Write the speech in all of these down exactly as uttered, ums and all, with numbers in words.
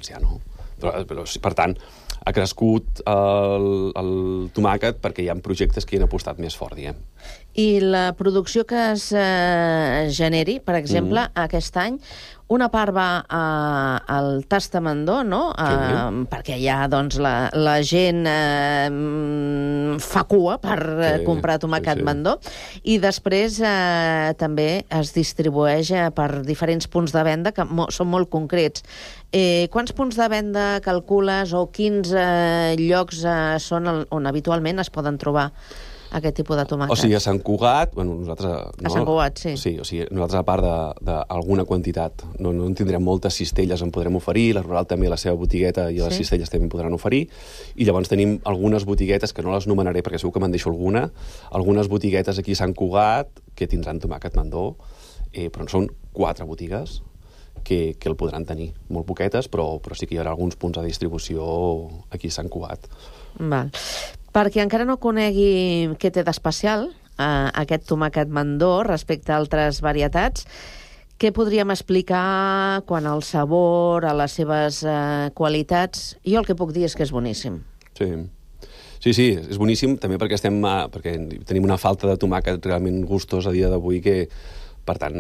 valencià, no? Però, però, per tant, ha crescut el, el tomàquet perquè hi ha projectes que hi han apostat més fort, diguem. I la producció que es eh, generi, per exemple, mm. aquest any, una part va a, al Tastamandó, no? A, sí. Perquè ja doncs, la, la gent eh, fa cua per sí, comprar tomàquet sí, sí. Mandó, i després eh, també es distribueix eh, per diferents punts de venda que mo són molt concrets. Eh, quants punts de venda calcules o quins eh, llocs eh, són el, on habitualment es poden trobar aquest tipus de tomàquet? O sigui, a Sant Cugat, bueno, nosaltres... No? A Sant Cugat, sí. Sí, o sigui, nosaltres, a part d'alguna quantitat, no, no en tindrem moltes cistelles, en podrem oferir, la Rural també la seva botigueta i les sí. cistelles també en podran oferir, i llavors tenim algunes botiguetes, que no les numeraré perquè segur que me'n deixo alguna, algunes botiguetes aquí a Sant Cugat que tindran tomàquet mandó, eh, però són quatre botigues que, que el podran tenir. Molt poquetes, però, però sí que hi haurà alguns punts de distribució aquí a Sant Cugat. Val. Perquè encara no conegui què té d'especial eh, aquest tomàquet mandó respecte a altres varietats, què podríem explicar quan al sabor, a les seves eh, qualitats? Jo el que puc dir és que és boníssim. Sí, sí, sí és boníssim, també perquè, estem, eh, perquè tenim una falta de tomàquet realment gustós a dia d'avui que, per tant,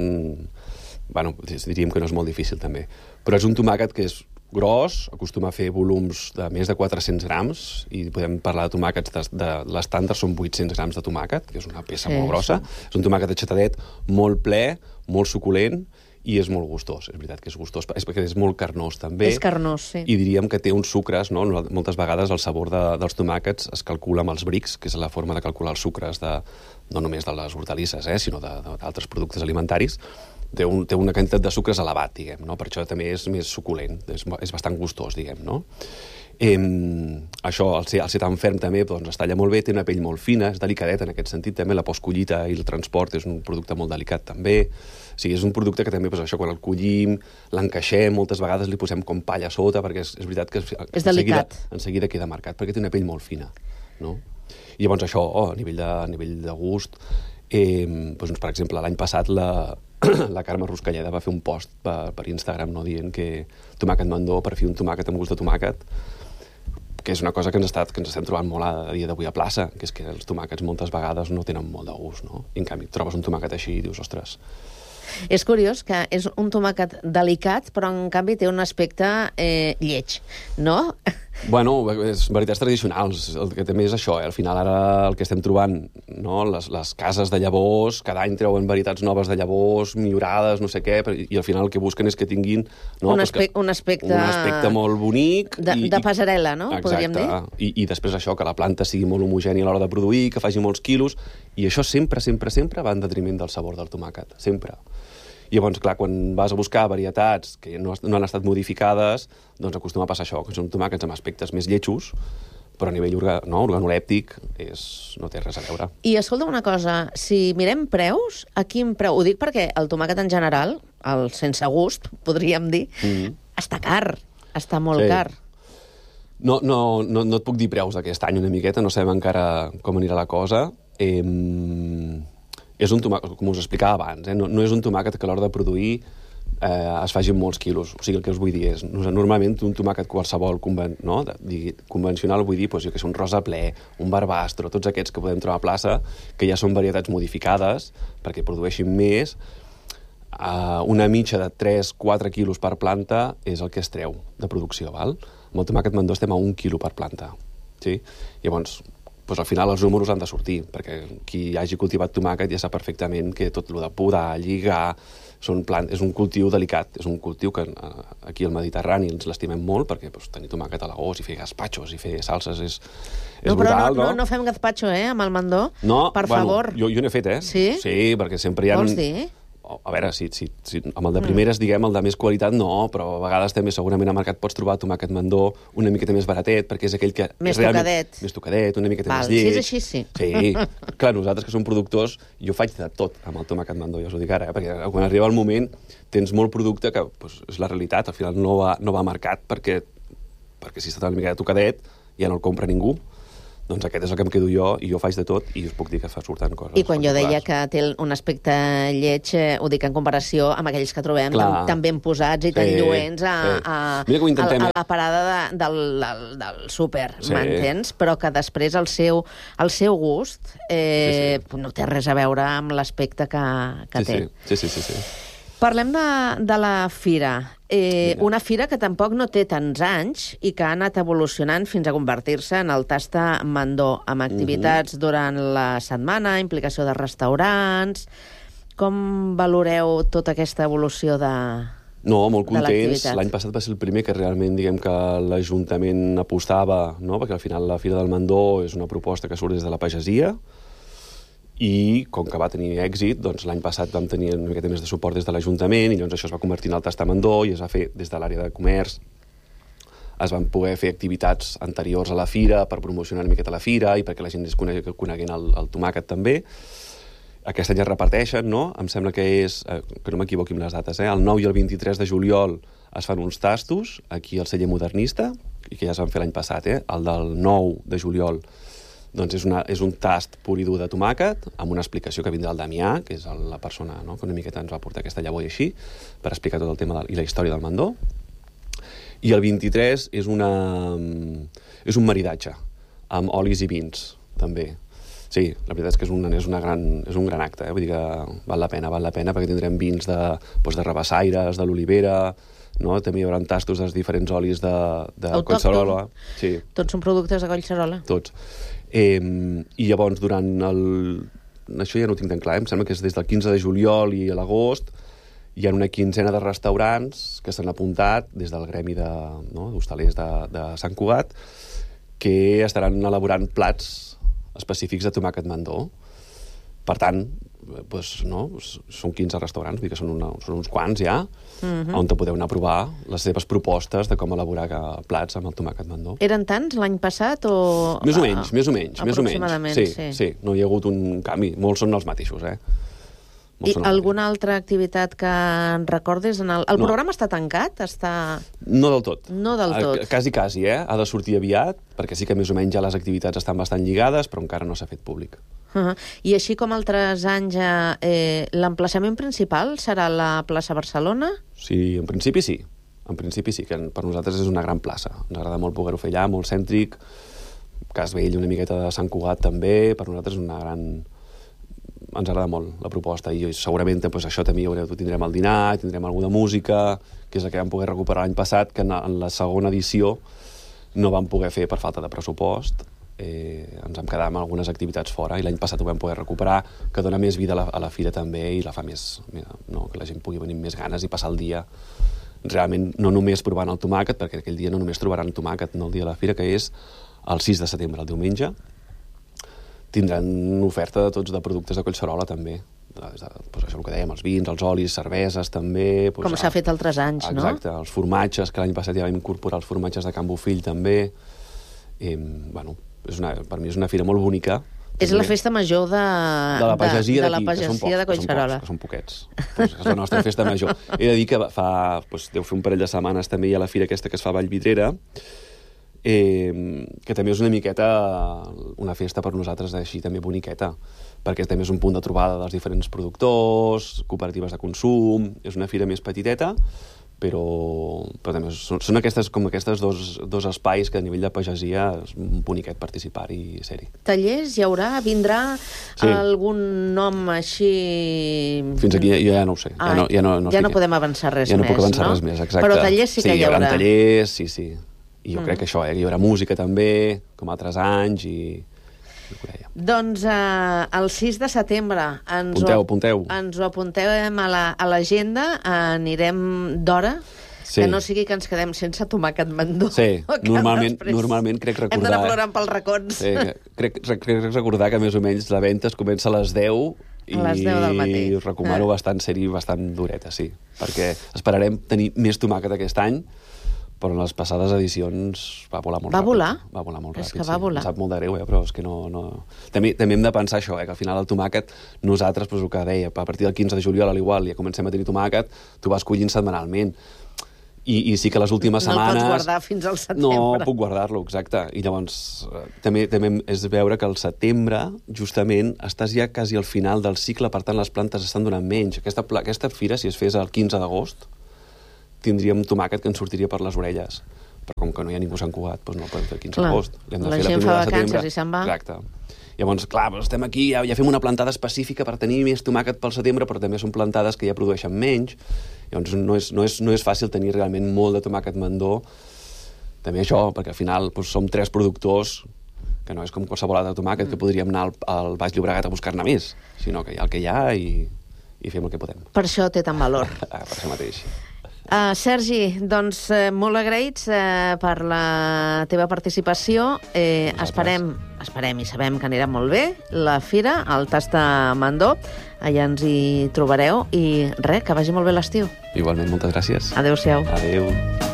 bueno, diríem que no és molt difícil també. Però és un tomàquet que és gros, acostuma a fer volums de més de quatre-cents grams, i podem parlar de tomàquets, de, de, l'estàndard són vuit-cents grams de tomàquet, que és una peça sí, molt grossa. Sí. És un tomàquet aixetadet, molt ple, molt suculent, i és molt gustós. És veritat que és gustós, és perquè és molt carnós, també. És carnós, sí. I diríem que té uns sucres, no? Moltes vegades el sabor de, dels tomàquets es calcula amb els brics, que és la forma de calcular els sucres de, no només de les hortalisses, eh, sinó d'altres productes alimentaris. Té, un, té una quantitat de sucres elevat, diguem, no? Per això també és més suculent, és, és bastant gustós, diguem, no? Eh, això, al ser, al ser tan ferm també, doncs es talla molt bé, té una pell molt fina, és delicadet en aquest sentit, també la postcollita i el transport és un producte molt delicat també. O sigui, és un producte que també, doncs, això, quan el collim, l'encaixem, moltes vegades li posem com palla a sota, perquè és, és veritat que és en, seguida, en seguida queda marcat, perquè té una pell molt fina, no? I llavors això, oh, a, nivell de, a nivell de gust, eh, doncs, per exemple, l'any passat la, la Carme Ruscalleda va fer un post per, per Instagram, no, dient que tomàquet mandó, per fi un tomàquet amb gust de tomàquet, que és una cosa que ens, estat, que ens estem trobant molt a dia d'avui a plaça, que és que els tomàquets moltes vegades no tenen molt de gust, no? I en canvi trobes un tomàquet així i dius, ostres... És curiós que és un tomàquet delicat, però en canvi té un aspecte eh, lleig, no? Bueno, és varietats tradicionals. El que també és això, eh? Al final ara el que estem trobant, no? les, les cases de llavors, cada any treuen varietats noves de llavors, millorades, no sé què, i al final el que busquen és que tinguin... No? Un, aspe que, un aspecte... Un aspecte molt bonic. De, i, de passarel·la, no? Exacte. Podríem dir. I, I després això, que la planta sigui molt homogènia a l'hora de produir, que faci molts quilos, i això sempre, sempre, sempre va en detriment del sabor del tomàquet. Sempre. I llavors, clar, quan vas a buscar varietats que no, no han estat modificades, doncs acostuma a passar això, que són tomàquets amb aspectes més lletjos, però a nivell orga, no, organolèptic és, no té res a veure. I escolta una cosa, si mirem preus, a quin preu? Ho dic perquè el tomàquet en general, el sense gust, podríem dir, mm-hmm. està car, està molt sí. car. No, no, no, no et puc dir preus d'aquest any una miqueta, no sabem encara com anirà la cosa. Eh, és un tomàquet, com us explicava abans, eh? no, no és un tomàquet que a l'hora de produir eh, es faci molts quilos. O sigui, el que us vull dir és, normalment un tomàquet qualsevol conven, no? de, convencional, vull dir, doncs, que és un rosa ple, un barbastro, tots aquests que podem trobar a plaça, que ja són varietats modificades perquè produeixin més, eh, una mitja de tres a quatre quilos per planta és el que es treu de producció, val? Amb el tomàquet mandó estem a un quilo per planta. Sí? Llavors, doncs al final els números han de sortir, perquè qui hagi cultivat tomàquet ja sap perfectament que tot el de podar, lligar, són plant... és un cultiu delicat, és un cultiu que eh, aquí al Mediterrani ens l'estimem molt, perquè doncs, tenir tomàquet a l'agost i fer gazpachos i fer salses és, és no, però brutal, no, no? No, no fem gazpacho, eh, amb el mandó, no, per bueno, favor. Jo, jo n'he fet, eh? Sí? Sí, perquè sempre hi ha... Vols dir? A veure, si, si, si amb el de primeres, mm. diguem, el de més qualitat no, però a vegades també segurament al mercat pots trobar tomàquet mandó una miqueta més baratet, perquè és aquell que... Més tocadet. Més tocadet, una miqueta Val, més lleig. Si és així, sí. Sí. Clar, nosaltres que som productors, jo faig de tot amb el tomàquet mandó, ja us ho dic ara, eh? Perquè quan arriba el moment tens molt producte que pues, és la realitat, al final no va, no va a mercat perquè, perquè si està una miqueta tocadet ja no el compra ningú. doncs aquest és el que em quedo jo, i jo faig de tot, i us puc dir que fa surten coses. I quan jo deia que té un aspecte lleig, eh, ho dic en comparació amb aquells que trobem tan, tan ben posats i tan sí, lluents a, sí. a, a, a la parada de, del, del, del súper, sí. m'entens? Però que després el seu, el seu gust eh, sí, sí. no té res a veure amb l'aspecte que, que sí, té. Sí, sí, sí, sí. sí. Parlem de, de la fira. Eh, una fira que tampoc no té tants anys i que ha anat evolucionant fins a convertir-se en el Tasta Mandó, amb activitats uh-huh. durant la setmana, implicació de restaurants... Com valoreu tota aquesta evolució de No, molt contents. L'any passat va ser el primer que realment, diguem que l'Ajuntament apostava, no? Perquè al final la Fira del Mandó és una proposta que surt des de la pagesia, i com que va tenir èxit, doncs l'any passat vam tenir una miqueta més de suport des de l'Ajuntament, i llavors això es va convertir en el Tasta Mandó, i es va fer des de l'àrea de comerç. Es van poder fer activitats anteriors a la fira per promocionar una miqueta la fira i perquè la gent es coneguin el, el tomàquet també. Aquest any es reparteixen, no? Em sembla que és, eh, que no m'equivoqui amb les dates, eh? El nou i el vint-i-tres de juliol es fan uns tastos aquí al celler modernista, i que ja es van fer l'any passat, eh? El del nou de juliol doncs és, una, és un tast pur i dur de tomàquet, amb una explicació que vindrà el Damià, que és el, la persona, no?, que una miqueta ens va portar aquesta llavor i així, per explicar tot el tema de, i la història del mandó. I el vint-i-tres és, una, és un maridatge, amb olis i vins, també. Sí, la veritat és que és, una, és, una gran, és un gran acte, eh? Vull dir que val la pena, val la pena, perquè tindrem vins de, doncs de rabassaires, de l'olivera, no? També hi haurà tastos dels diferents olis de, de Collserola. Sí. Tots són productes de Collserola. Tots. Eh, I llavors, durant el... Això ja no ho tinc tan clar, eh? Em sembla que és des del quinze de juliol i a l'agost, hi ha una quinzena de restaurants que s'han apuntat des del gremi de, no? d'hostalers de, de Sant Cugat, que estaran elaborant plats específics de tomàquet mandó. Per tant, doncs, no, són quinze restaurants, vull dir que són, una, són uns quants ja, uh-huh. on te podeu anar a provar les seves propostes de com elaborar plats amb el tomàquet mandó. Eren tants l'any passat o...? Més o menys, més o menys. Aproximadament, més o menys. sí, sí. Sí, no hi ha hagut un canvi. Molts són els mateixos, eh? I alguna altra activitat que en recordis? En el el no. programa està tancat? Està... No del tot. No del tot. Quasi, quasi, eh? Ha de sortir aviat, perquè sí que més o menys ja les activitats estan bastant lligades, però encara no s'ha fet públic. Uh-huh. I així com altres anys, eh, l'emplaçament principal serà la plaça Barcelona? Sí, en principi sí. En principi sí, que per nosaltres és una gran plaça. Ens agrada molt poder-ho fer allà, molt cèntric. Casvell, una miqueta de Sant Cugat també. Per nosaltres és una gran... Ens agrada molt la proposta, i segurament doncs, això també hi haureu, tindrem el dinar, tindrem alguna música, que és el que vam poder recuperar l'any passat, que en la segona edició no vam poder fer per falta de pressupost. Eh, ens vam quedar amb algunes activitats fora, i l'any passat ho vam poder recuperar, que dona més vida a la, a la fira també, i la fa més... Mira, no, que la gent pugui venir amb més ganes i passar el dia realment no només provant el tomàquet, perquè aquell dia no només trobaran tomàquet, no el dia de la fira, que és el sis de setembre, el diumenge. Tindran oferta de tots de productes de Collserola, també. Pues això el que dèiem, els vins, els olis, cerveses, també. Pues, com s'ha fet altres anys, exacte, no? Exacte, els formatges, que l'any passat ja vam incorporar els formatges de Can Bofill, també. Eh, bueno, és una, per mi és una fira molt bonica. És també la festa major de, de la pagesia, de, de, la pagesia de Collserola. Que són pocs, que són poquets. Pues és la nostra festa major. He de dir que fa, pues, deu fer un parell de setmanes també hi ha la fira aquesta que es fa a Vallvidrera, Eh, que també és una miqueta una festa per nosaltres així també boniqueta, perquè també és un punt de trobada dels diferents productors, cooperatives de consum, és una fira més petiteta, però, però també són, són aquestes, com aquestes dos, dos espais que a nivell de pagesia és boniquet participar i ser-hi. Tallers hi haurà? Vindrà sí. algun nom així... Fins aquí ja, ja no ho sé. Ah, ja no, ja no, no, ja no podem avançar res ja més, no? puc avançar no? res més, exacte. Però tallers sí que sí, hi haurà. Sí, hi haurà tallers, sí, sí. I jo mm. crec que això, eh, hi haurà música també, com altres anys, i... Doncs eh, el sis de setembre ens, apunteu, ho, apunteu. ens ho apuntem a l'agenda, la, anirem d'hora, sí. que no sigui que ens quedem sense tomàquet mandó. Sí, normalment, normalment crec recordar... Hem d'anar plorant pels racons. Sí, crec, crec recordar que més o menys la venda es comença a les deu, i a les deu del matí. I recomano ah. bastant ser-hi bastant dureta, sí, perquè esperarem tenir més tomàquet aquest any, però en les passades edicions va volar molt va ràpid. Volar? Va volar molt és ràpid, que va sí. volar. Em sap molt de greu, eh? Però és que no... no... També, també hem de pensar això, eh? Que al final el tomàquet, nosaltres, doncs, el que deia, a partir del quinze de juliol, a l'igual, ja comencem a tenir tomàquet, tu vas collint setmanalment. I, i sí que les últimes no setmanes... No el pots guardar fins al setembre. No puc guardar-lo, exacte. I llavors eh, també, també és veure que al setembre, justament, estàs ja quasi al final del cicle, per tant les plantes estan donant menys. Aquesta, aquesta fira, si es fes el quinze d'agost, tindríem tomàquet que ens sortiria per les orelles. Però com que no hi ha ningú a Sant Cugat, doncs no el podem fer el quinze d'agost. La gent fa vacances i se'n va. Exacte. Llavors, clar, estem aquí, ja, ja fem una plantada específica per tenir més tomàquet pel setembre, però també són plantades que ja produeixen menys. Llavors, no és, no és, no és fàcil tenir realment molt de tomàquet mandó. També això, perquè al final doncs, som tres productors, que no és com qualsevol altre tomàquet, mm. que podríem anar al, al Baix Llobregat a buscar-ne més, sinó que hi ha el que hi ha i, i fem el que podem. Per això té tant valor. Per això mateix. Uh, Sergi, doncs uh, molt agraïts uh, per la teva participació. Eh, esperem, esperem i sabem que anirà molt bé la fira, el Tastamandó. Allà ens hi trobareu i res, que vagi molt bé l'estiu. Igualment, moltes gràcies. Adéu-siau. Adéu.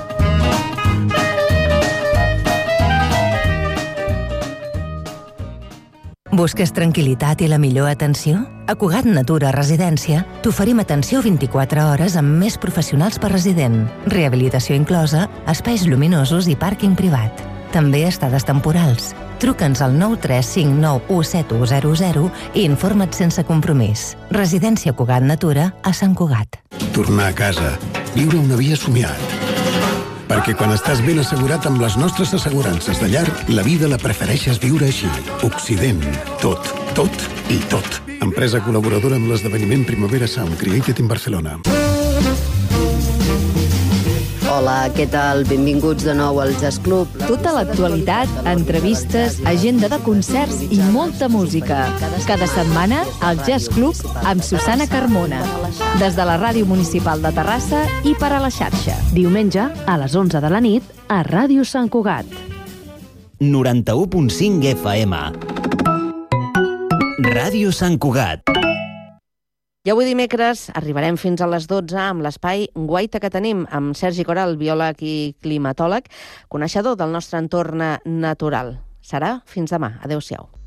Busques tranquil·litat i la millor atenció? A Cugat Natura Residència t'oferim atenció vint-i-quatre hores amb més professionals per resident, rehabilitació inclosa, espais lluminosos i pàrquing privat. També estades temporals. Truca'ns al nou tres cinc nou u set u zero zero i informa't sense compromís. Residència Cugat Natura a Sant Cugat. Tornar a casa. Viure una vida somiat. Perquè quan estàs ben assegurat amb les nostres assegurances de llar, la vida la prefereixes viure així. Occident. Tot, tot i tot. Empresa col·laboradora amb l'esdeveniment Primavera Sound Created in Barcelona. Hola, què tal? Benvinguts de nou al Jazz Club. Tota l'actualitat, entrevistes, agenda de concerts i molta música. Cada setmana, al Jazz Club amb Susana Carmona. Des de la Ràdio Municipal de Terrassa i per a la xarxa. Diumenge, a les onze de la nit, a Ràdio Sant Cugat. noranta-u punt cinc F M. Ràdio Sant Cugat. I avui dimecres arribarem fins a les dotze amb l'espai Guaita que tenim amb Sergi Coral, biòleg i climatòleg, coneixedor del nostre entorn natural. Serà fins demà. Adéu-siau.